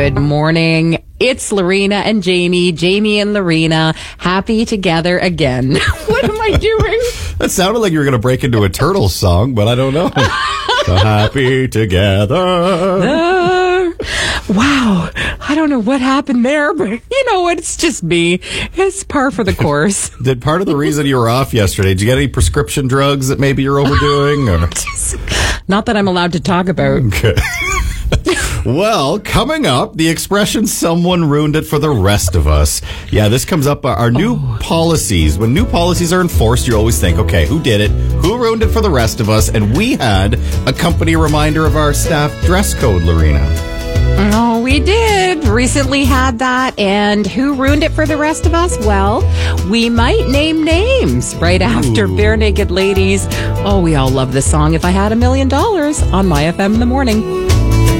Good morning. It's Lorena and Jamie. Jamie and Lorena, happy together again. What am I doing? That sounded like you were going to break into a Turtles song, but I don't know. So happy together. Wow. I don't know what happened there, but you know what? It's just me. It's par for the course. Did part of the reason you were off yesterday, did you get any prescription drugs that maybe you're overdoing? Or? Not that I'm allowed to talk about. Okay. Well, coming up, the expression, someone ruined it for the rest of us. Yeah, this comes up, our new policies. When new policies are enforced, you always think, okay, who did it? Who ruined it for the rest of us? And we had a company reminder of our staff dress code, Lorena. Oh, we did. Recently had that. And who ruined it for the rest of us? Well, we might name names right after Bare Naked Ladies. Oh, we all love this song. If I Had $1 Million on My FM in the Morning.